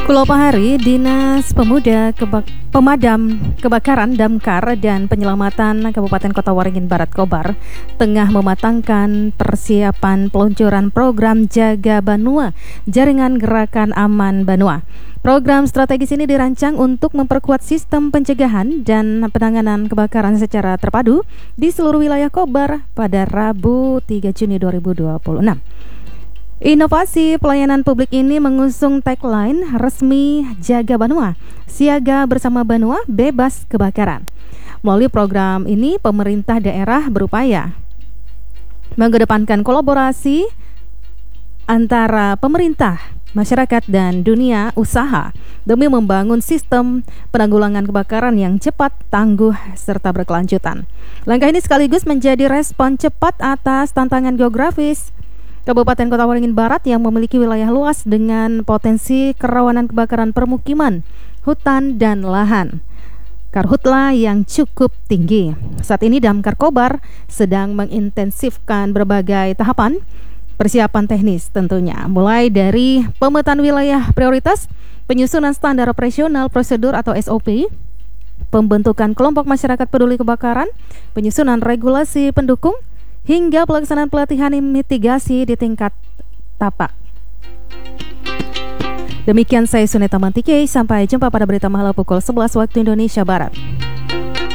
Pulau Pahari, Dinas Pemadam Kebakaran Damkar dan Penyelamatan Kabupaten Kota Waringin Barat Kobar tengah mematangkan persiapan peluncuran program Jaga Banua, Jaringan Gerakan Aman Banua. Program strategis ini dirancang untuk memperkuat sistem pencegahan dan penanganan kebakaran secara terpadu di seluruh wilayah Kobar pada Rabu 3 Juni 2026. Inovasi pelayanan publik ini mengusung tagline resmi Jaga Banua, Siaga Bersama Banua, Bebas Kebakaran. Melalui program ini, pemerintah daerah berupaya mengedepankan kolaborasi antara pemerintah, masyarakat, dan dunia usaha demi membangun sistem penanggulangan kebakaran yang cepat, tangguh, serta berkelanjutan. Langkah ini sekaligus menjadi respon cepat atas tantangan geografis Kabupaten Kota Waringin Barat yang memiliki wilayah luas dengan potensi kerawanan kebakaran permukiman, hutan, dan lahan karhutla yang cukup tinggi. Saat ini Damkar Kobar sedang mengintensifkan berbagai tahapan persiapan teknis tentunya, mulai dari pemetaan wilayah prioritas, penyusunan standar operasional prosedur atau SOP, pembentukan kelompok masyarakat peduli kebakaran, penyusunan regulasi pendukung, hingga pelaksanaan pelatihan mitigasi di tingkat tapak. Demikian saya Suneta Mantike, sampai jumpa pada berita malam pukul 11 waktu Indonesia Barat.